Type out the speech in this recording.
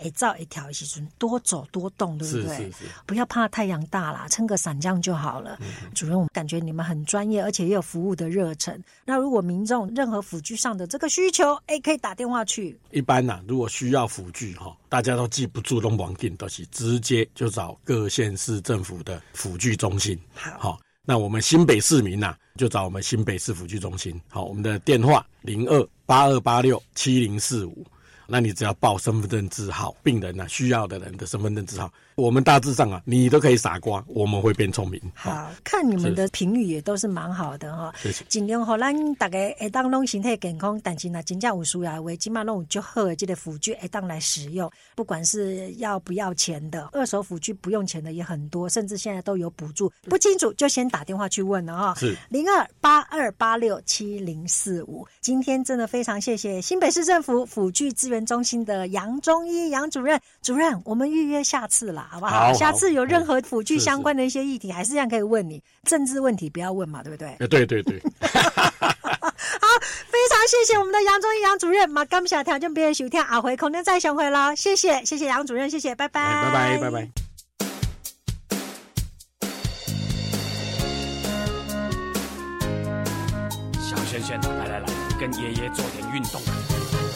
会走会跳的时阵多走多动，对不对？ 是， 不要怕太阳大啦，撑个伞这样就好了。主任，我感觉你们很专业，而且也有服务的热忱。那如果民众任何辅具上的这个需求，可以打电话去。 一般如果需要辅具大家都记不住都不要紧，都是直接就找各县市政府的辅具中心。好，那我们新北市民就找我们新北市辅具中心。好，我们的电话0282867045。那你只要报身份证字号，病人需要的人的身份证字号，我们大致上你都可以傻瓜，我们会变聪明。 好，看你们的评语也都是蛮好的尽量让咱大家会当拢身体健康，但是真正有需要的话，现在都有很好的这个辅具会当来使用，不管是要不要钱的，二手辅具不用钱的也很多，甚至现在都有补助。不清楚就先打电话去问了是 0282867045。今天真的非常谢谢新北市政府辅具资源中心的杨忠一杨主任，我们预约下次啦，好不好？ 好， 下次有任何辅具相关的一些议题，还是这样可以问你。政治问题不要问嘛，对不对？ 对。 好，非常谢谢我们的杨忠一杨主任，嘛感谢听众朋友收听，下回可能再相会咯。谢谢杨主任，谢谢，拜拜， 拜拜。 小轩轩，来，跟爷爷做点运动。